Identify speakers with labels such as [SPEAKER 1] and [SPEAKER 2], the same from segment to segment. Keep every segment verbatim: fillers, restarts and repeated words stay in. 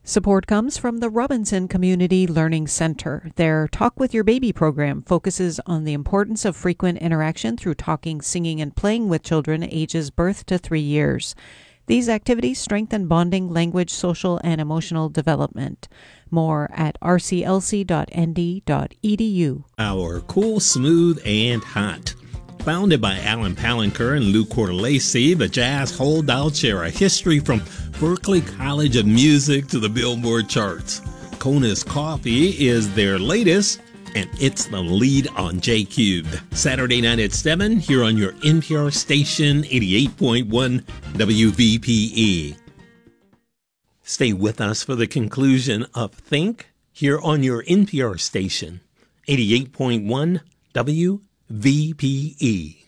[SPEAKER 1] Support comes from the Robinson Community Learning Center. Their Talk with Your Baby program focuses on the importance of frequent interaction through talking, singing, and playing with children ages birth to three years. These activities strengthen bonding, language, social, and emotional development. More at r c l c dot n d dot e d u.
[SPEAKER 2] Our Cool, Smooth, and Hot. Founded by Alan Palanker and Lou Cortellesi, the Jazz Holdouts share a history from Berklee College of Music to the Billboard charts. Kona's Coffee is their latest, and it's the lead on J Cubed. Saturday night at seven, here on your N P R station, eighty-eight point one W V P E. Stay with us for the conclusion of Think, here on your N P R station, eighty-eight point one W V P E.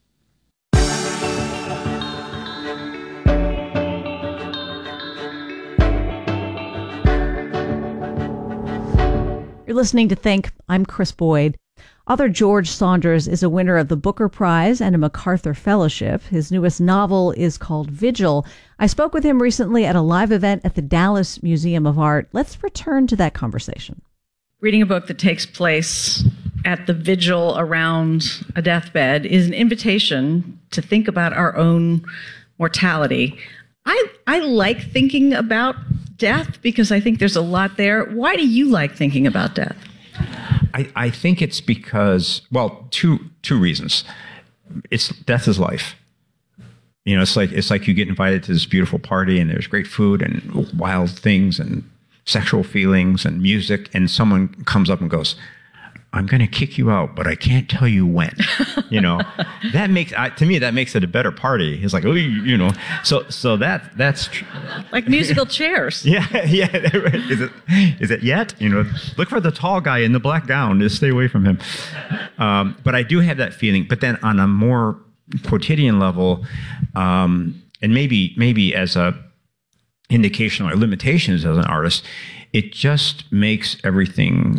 [SPEAKER 3] You're listening to Think. I'm Chris Boyd. Author George Saunders is a winner of the Booker Prize and a MacArthur Fellowship. His newest novel is called Vigil. I spoke with him recently at a live event at the Dallas Museum of Art. Let's return to that conversation.
[SPEAKER 4] Reading a book that takes place at the vigil around a deathbed is an invitation to think about our own mortality. I I like thinking about death because I think there's a lot there. Why do you like thinking about death?
[SPEAKER 5] I, I think it's because, well, two two reasons. It's death is life. You know, it's like it's like you get invited to this beautiful party and there's great food and wild things and sexual feelings and music, and someone comes up and goes, I'm going to kick you out, but I can't tell you when. You know, that makes, I, to me, that makes it a better party. It's like, oh, you, you know, so so that that's tr-
[SPEAKER 4] like musical chairs.
[SPEAKER 5] Yeah, yeah. Is it is it yet? You know, look for the tall guy in the black gown. Just stay away from him. Um, but I do have that feeling. But then on a more quotidian level, um, and maybe maybe as a indication or limitations as an artist, it just makes everything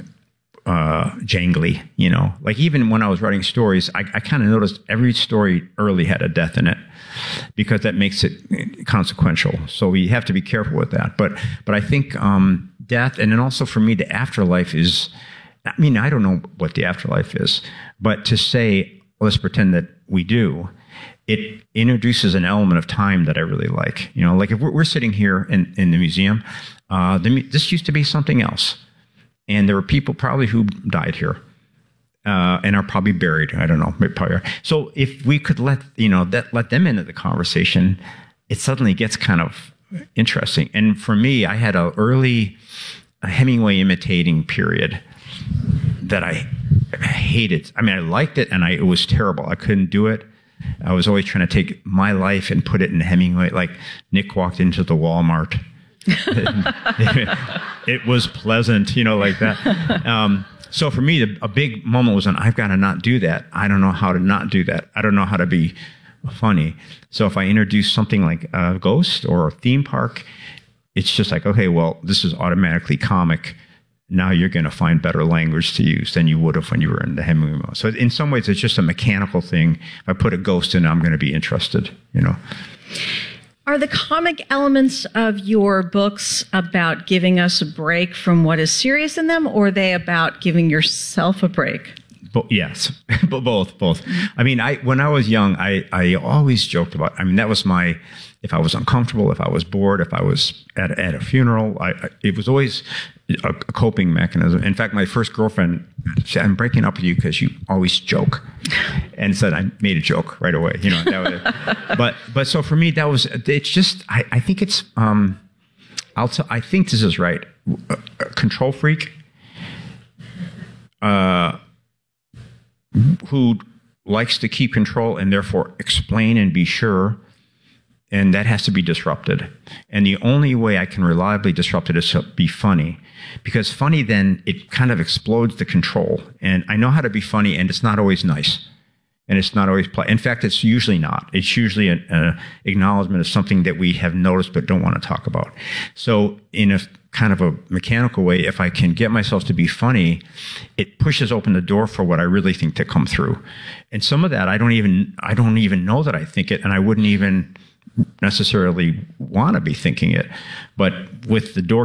[SPEAKER 5] uh, jangly, you know, like even when I was writing stories, I, I kind of noticed every story early had a death in it because that makes it consequential. So we have to be careful with that. But, but I think, um, death, and then also for me, the afterlife is, I mean, I don't know what the afterlife is, but to say, let's pretend that we do, it introduces an element of time that I really like. You know, like if we're, we're sitting here in, in the museum, uh, the, this used to be something else. And there were people probably who died here uh, and are probably buried. I don't know. Probably. So if we could let, you know, that let them into the conversation, it suddenly gets kind of interesting. And for me, I had an early Hemingway imitating period that I hated. I mean, I liked it and I, it was terrible. I couldn't do it. I was always trying to take my life and put it in Hemingway. Like Nick walked into the Walmart. It was pleasant, you know, like that. Um, so for me, the, a big moment was when I've got to not do that. I don't know how to not do that. I don't know how to be funny. So if I introduce something like a ghost or a theme park, it's just like, okay, well, this is automatically comic. Now you're going to find better language to use than you would have when you were in the Hemingway mode. So in some ways, it's just a mechanical thing. If I put a ghost in, I'm going to be interested, you know.
[SPEAKER 4] Are the comic elements of your books about giving us a break from what is serious in them, or are they about giving yourself a break?
[SPEAKER 5] Bo- yes, both, both. I mean, I when I was young, I, I always joked about, I mean, that was my, if I was uncomfortable, if I was bored, if I was at, at a funeral, I, I, it was always a, a coping mechanism. In fact, my first girlfriend said, I'm breaking up with you because you always joke. And said, I made a joke right away, you know. That was, but, but so for me, that was, it's just, I, I think it's, um, I'll t- I think this is right. A, a control freak, uh, who likes to keep control and therefore explain and be sure. And that has to be disrupted. And the only way I can reliably disrupt it is to be funny. Because funny, then it kind of explodes the control. And I know how to be funny, and it's not always nice. And it's not always play. In fact, it's usually not. It's usually an a acknowledgement of something that we have noticed but don't want to talk about. So in a kind of a mechanical way, if I can get myself to be funny, it pushes open the door for what I really think to come through. And some of that, I don't even, I don't even know that I think it, and I wouldn't even necessarily want to be thinking it. But with the door